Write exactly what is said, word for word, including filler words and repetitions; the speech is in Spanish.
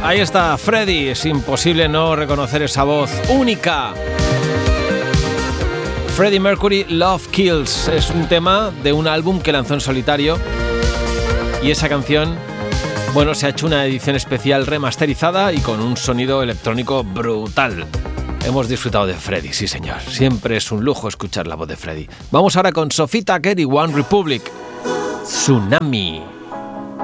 Ahí está Freddie, es imposible no reconocer esa voz única. Freddie Mercury, Love Kills, es un tema de un álbum que lanzó en solitario y esa canción, bueno, se ha hecho una edición especial remasterizada y con un sonido electrónico brutal. Hemos disfrutado de Freddie, sí señor, siempre es un lujo escuchar la voz de Freddie. Vamos ahora con Sophie Tucker y One Republic, Tsunami.